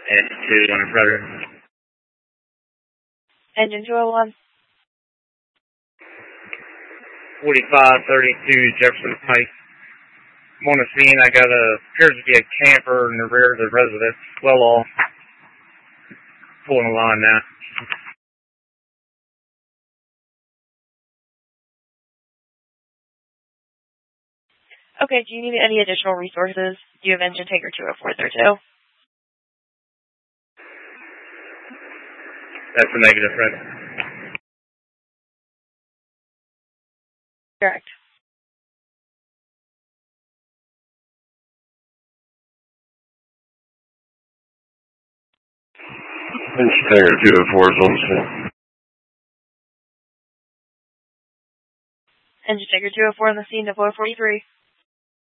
And 2 on brother. Engine 201. 4532 Jefferson Pike. I'm on the scene. I got appears to be a camper in the rear of the residence. Well off. Pulling the line now. Okay, do you need any additional resources? Do you have engine taker 204 there too? That's a negative, right? Correct. Engine taker 204 is on the scene. Engine taker 204 on the scene of 443.